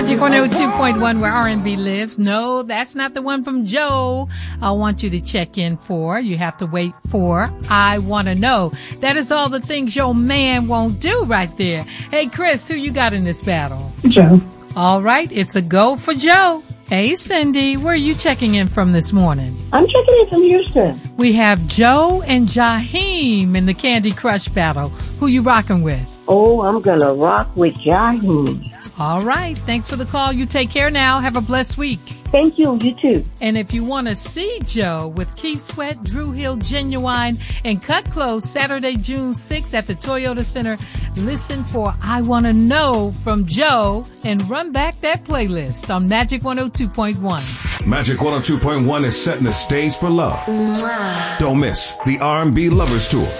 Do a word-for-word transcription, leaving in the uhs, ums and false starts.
Magic one oh two point one, where R and B lives. No, that's not the one from Joe I want you to check in for. You have to wait for I Want to Know. That is all the things your man won't do right there. Hey, Chris, who you got in this battle? Joe. All right, it's a go for Joe. Hey, Cindy, where are you checking in from this morning? I'm checking in from Houston. We have Joe and Jaheim in the Candy Crush battle. Who you rocking with? Oh, I'm going to rock with Jaheim. All right. Thanks for the call. You take care now. Have a blessed week. Thank you. You too. And if you want to see Joe with Keith Sweat, Drew Hill Genuine, and Cut Close Saturday, June sixth at the Toyota Center, listen for I Want to Know from Joe and run back that playlist on Magic one oh two point one. Magic one oh two point one is setting the stage for love. Don't miss the R and B Lovers Tour.